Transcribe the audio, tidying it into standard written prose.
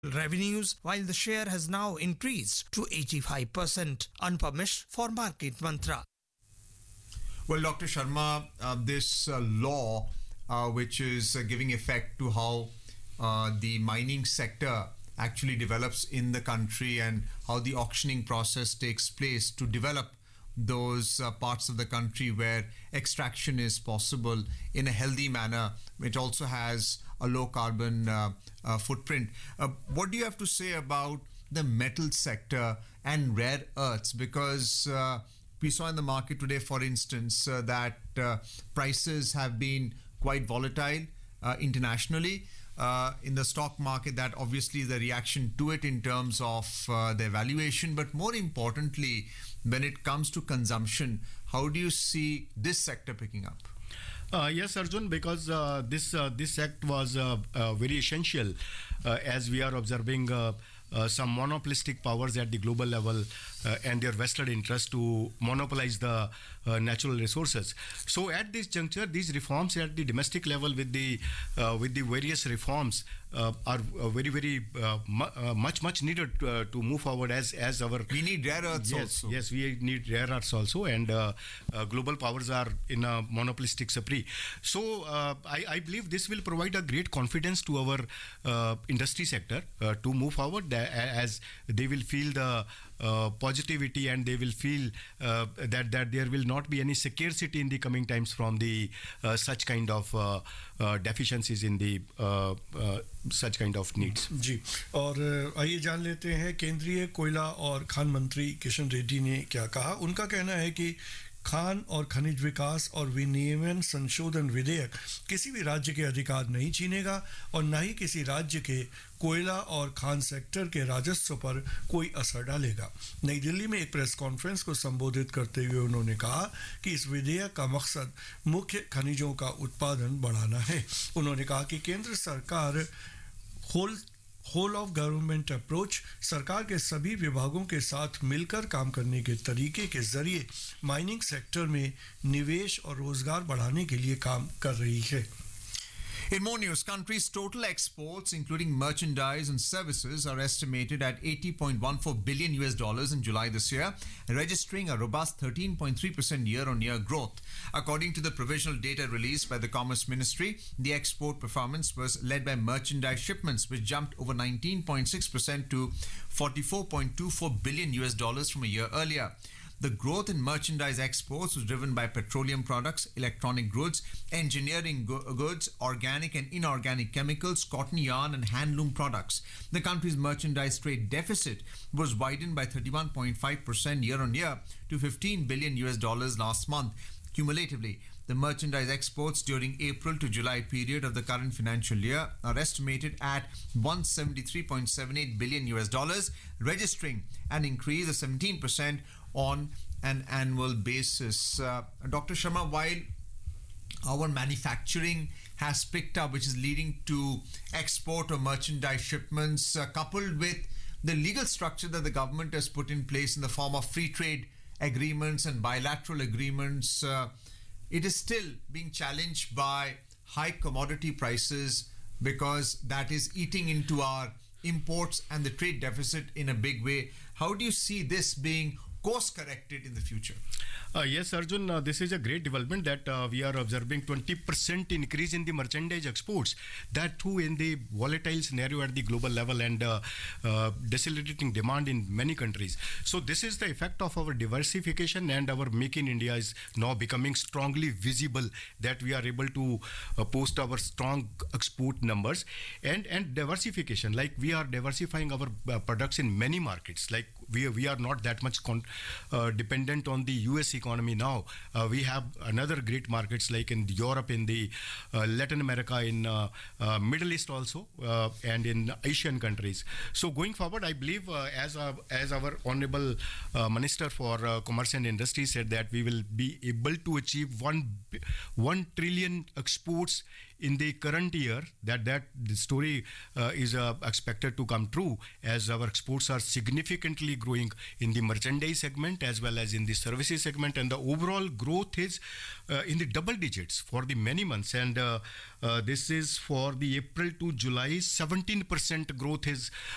revenues, while the share has now increased to 85%. Unpunished for Market Mantra. Well, Dr. Sharma, this law, which is giving effect to how the mining sector actually develops in the country and how the auctioning process takes place to develop those parts of the country where extraction is possible in a healthy manner. It also has a low carbon footprint. What do you have to say about the metal sector and rare earths? Because we saw in the market today, for instance, that prices have been quite volatile internationally. In the stock market, that obviously is a reaction to it in terms of their valuation. But more importantly, when it comes to consumption, how do you see this sector picking up? Yes, Arjun, because this act was very essential as we are observing some monopolistic powers at the global level and their vested interest to monopolize the natural resources. So at this juncture, these reforms at the domestic level with the various reforms are very much needed to move forward as our. We need rare earths also. Yes, we need rare earths also, and global powers are in a monopolistic spree. So I believe this will provide a great confidence to our industry sector to move forward, as they will feel the positivity and they will feel that there will not be any scarcity in the coming times from the such kind of deficiencies in the such kind of needs. जी, और आइए जान लेते हैं केंद्रीय कोयला और खान मंत्री किशन रेड्डी ने क्या कहा। उनका कहना है कि खान और खनिज विकास और विनियमन संशोधन विधेयक किसी भी राज्य के अधिकार नहीं छीनेगा और न ही किसी राज्य के कोयला और खान सेक्टर के राजस्व पर कोई असर डालेगा। नई दिल्ली में एक प्रेस कॉन्फ्रेंस को संबोधित करते हुए उन्होंने कहा कि इस विधेयक का मकसद मुख्य खनिजों का उत्पादन बढ़ाना है। उन्होंने कहा कि केंद्र सरकार होल ऑफ गवर्नमेंट अप्रोच सरकार के सभी विभागों के साथ मिलकर काम करने के तरीके के जरिए माइनिंग सेक्टर में निवेश और रोजगार बढ़ाने के लिए काम कर रही है। In more news, country's total exports, including merchandise and services, are estimated at $80.14 billion in July this year, registering a robust 13.3% year-on-year growth. According to the provisional data released by the Commerce Ministry, the export performance was led by merchandise shipments, which jumped over 19.6% to $44.24 billion from a year earlier. The growth in merchandise exports was driven by petroleum products, electronic goods, engineering goods, organic and inorganic chemicals, cotton yarn and handloom products. The country's merchandise trade deficit was widened by 31.5% year on year to $15 billion last month. Cumulatively, the merchandise exports during April to July period of the current financial year are estimated at $173.78 billion, registering an increase of 17% on an annual basis. Dr. Sharma, while our manufacturing has picked up, which is leading to export of merchandise shipments, coupled with the legal structure that the government has put in place in the form of free trade agreements and bilateral agreements, it is still being challenged by high commodity prices, because that is eating into our imports and the trade deficit in a big way. How do you see this being course corrected in the future? Yes, Arjun, this is a great development that we are observing 20% increase in the merchandise exports, that too in the volatile scenario at the global level and decelerating demand in many countries. So this is the effect of our diversification, and our Make in India is now becoming strongly visible, that we are able to post our strong export numbers and diversification. Like we are diversifying our products in many markets. Like we are not that much dependent on the US economy now. We have another great markets like in Europe, in the Latin America, in Middle East also, and in Asian countries. So going forward, I believe as our Honorable Minister for Commerce and Industry said, that we will be able to achieve 1 trillion exports in the current year, that the story is expected to come true, as our exports are significantly growing in the merchandise segment as well as in the services segment, and the overall growth is in the double digits for the many months, and this is for the April to July. 17% growth is